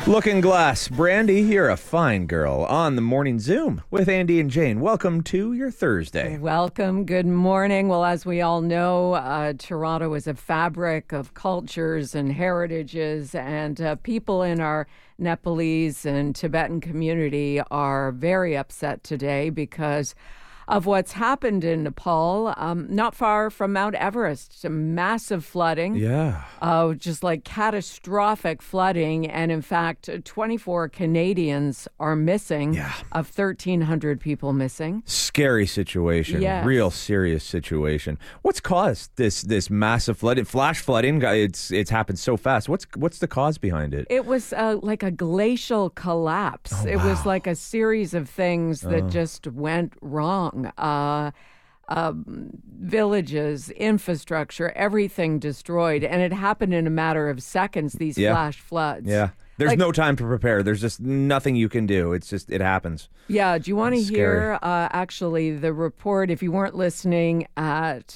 Looking Glass, Brandy, you're a fine girl on the Morning Zoom with Andy and Jane. Welcome to your Thursday. Welcome. Good morning. Well, as we all know, Toronto is a fabric of cultures and heritages, and people in our Nepalese and Tibetan community are very upset today because of what's happened in Nepal, not far from Mount Everest. Some massive flooding. Yeah. Just like catastrophic flooding. And in fact, 24 Canadians are missing of 1,300 people missing. Scary situation. Yes. Real serious situation. What's caused this massive flooding? Flash flooding, it's happened so fast. What's the cause behind it? It was like a glacial collapse. Oh, it was like a series of things that just went wrong. Villages, infrastructure, everything destroyed. And it happened in a matter of seconds, these flash floods. Yeah. There's no time to prepare. There's just nothing you can do. It's just, it happens. Yeah. Do you want to hear, actually, the report? If you weren't listening at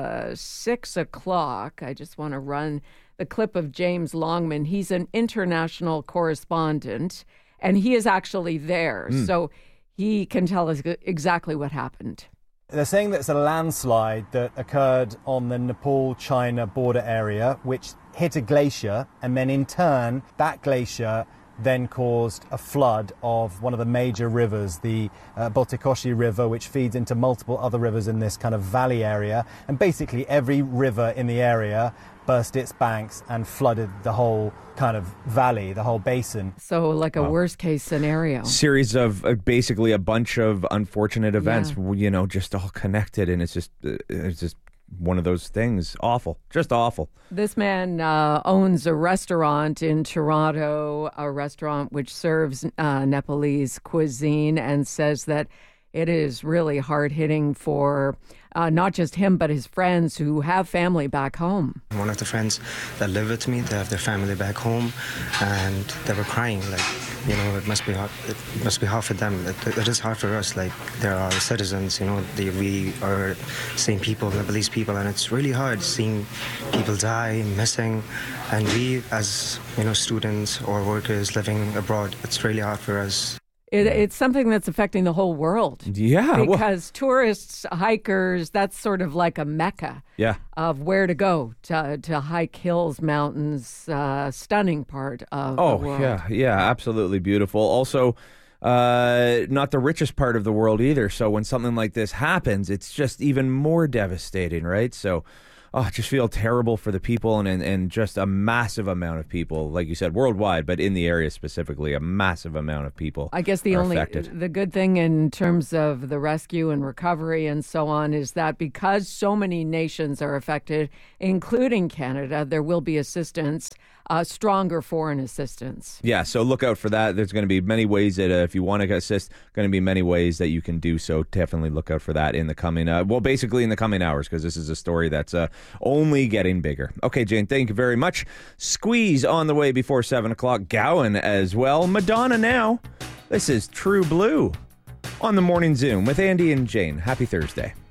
6 o'clock, I just want to run the clip of James Longman. He's an international correspondent, and he is actually there. So he can tell us exactly what happened. They're saying that it's a landslide that occurred on the Nepal-China border area, which hit a glacier, and then in turn, that glacier then caused a flood of one of the major rivers, the Botikoshi River, which feeds into multiple other rivers in this kind of valley area. And basically every river in the area burst its banks and flooded the whole kind of valley, the whole basin. So like a worst case scenario. Series of basically a bunch of unfortunate events, just all connected. And it's just one of those things. Awful. Just awful. This man owns a restaurant in Toronto, a restaurant which serves Nepalese cuisine, and says that it is really hard-hitting for not just him, but his friends who have family back home. One of the friends that live with me, they have their family back home, and they were crying, it must be hard. It must be hard for them. It is hard for us. There are citizens, we are same people, Nepalese people, and it's really hard seeing people die, missing, and we as, students or workers living abroad, it's really hard for us. It's something that's affecting the whole world. Yeah. Because tourists, hikers, that's sort of like a mecca of where to go to hike hills, mountains, stunning part of the world. Yeah, absolutely beautiful. Also, not the richest part of the world either. So when something like this happens, it's just even more devastating, right? So I just feel terrible for the people and just a massive amount of people, like you said, worldwide, but in the area specifically, a massive amount of people. I guess the good thing in terms of the rescue and recovery and so on is that because so many nations are affected, including Canada, there will be assistance, stronger foreign assistance. Yeah, so look out for that. There's going to be many ways that if you want to assist, going to be many ways that you can do so. Definitely look out for that in the coming, basically in the coming hours, because this is a story that's only getting bigger. Okay, Jane, thank you very much. Squeeze on the way before 7 o'clock. Gowan as well. Madonna now. This is True Blue on the Morning Zoom with Andy and Jane. Happy Thursday.